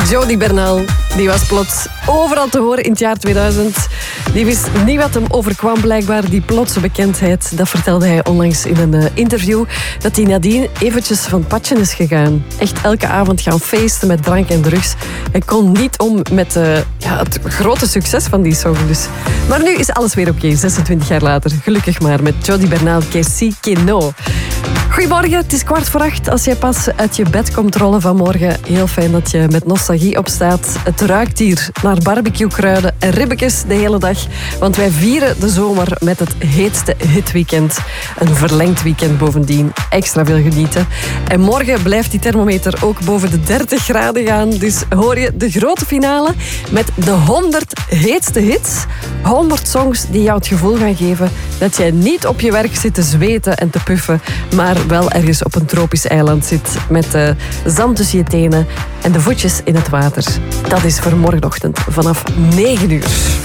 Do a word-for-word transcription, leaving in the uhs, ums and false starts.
Jody Bernal, die was plots overal te horen in het jaar tweeduizend. Die wist niet wat hem overkwam blijkbaar, die plotse bekendheid. Dat vertelde hij onlangs in een uh, interview. Dat hij nadien eventjes van het padje is gegaan. Echt elke avond gaan feesten met drank en drugs. Hij kon niet om met uh, ja, het grote succes van die song. Dus. Maar nu is alles weer oké, okay, zesentwintig jaar later. Gelukkig maar, met Jody Bernal, Que si, que no. Goedemorgen, het is kwart voor acht. Als jij pas uit je bed komt rollen vanmorgen, heel fijn dat je met nostalgie opstaat. Het ruikt hier naar barbecue-kruiden en ribbekjes de hele dag. Want wij vieren de zomer met het heetste hitweekend. Een verlengd weekend bovendien. Extra veel genieten. En morgen blijft die thermometer ook boven de dertig graden gaan. Dus hoor je de grote finale met de honderd heetste hits. honderd songs die jou het gevoel gaan geven dat jij niet op je werk zit te zweten en te puffen, maar wel ergens op een tropisch eiland zit met uh, zand tussen je tenen en de voetjes in het water. Dat is voor morgenochtend vanaf negen uur.